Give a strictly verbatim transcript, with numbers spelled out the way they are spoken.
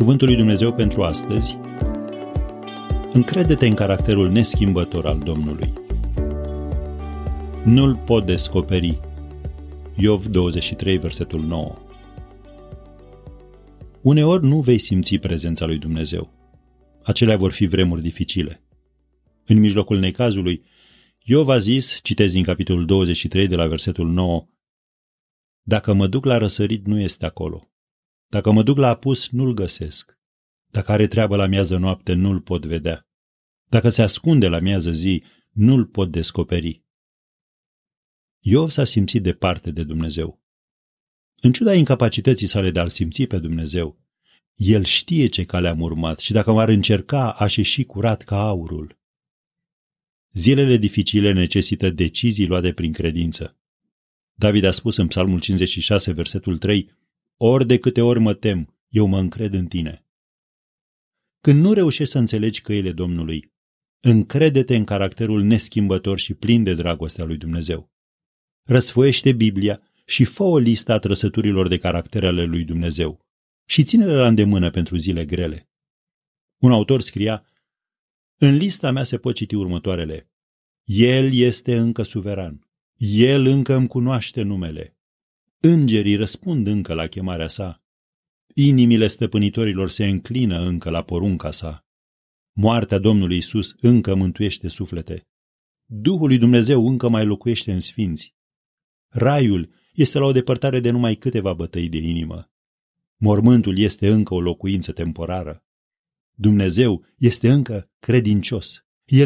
Cuvântul lui Dumnezeu pentru astăzi: încrede-te în caracterul neschimbător al Domnului. Nu-l pot descoperi. Iov douăzeci și trei, versetul nouă. Uneori nu vei simți prezența lui Dumnezeu. Acelea vor fi vremuri dificile. În mijlocul necazului, Iov a zis, citez din capitolul douăzeci și trei de la versetul nouă: dacă mă duc la răsărit, nu este acolo. Dacă mă duc la apus, nu-l găsesc. Dacă are treabă la miază noapte, nu-l pot vedea. Dacă se ascunde la miază zi, nu-l pot descoperi. Iov s-a simțit departe de Dumnezeu. În ciuda incapacității sale de a-l simți pe Dumnezeu, el știe ce cale am urmat și dacă m-ar încerca, aș ieși curat ca aurul. Zilele dificile necesită decizii luate prin credință. David a spus în Psalmul cincizeci și șase, versetul trei: ori de câte ori mă tem, eu mă încred în tine. Când nu reușești să înțelegi căile Domnului, încrede-te în caracterul neschimbător și plin de dragostea lui Dumnezeu. Răsfoiește Biblia și fă o listă a trăsăturilor de caracter ale lui Dumnezeu și ține-le la îndemână pentru zile grele. Un autor scria: în lista mea se pot citi următoarele: El este încă suveran, El încă îmi cunoaște numele, îngerii răspund încă la chemarea sa, inimile stăpânitorilor se înclină încă la porunca sa, moartea Domnului Iisus încă mântuiește suflete, Duhul lui Dumnezeu încă mai locuiește în sfinți, raiul este la o depărtare de numai câteva bătăi de inimă, mormântul este încă o locuință temporară, Dumnezeu este încă credincios,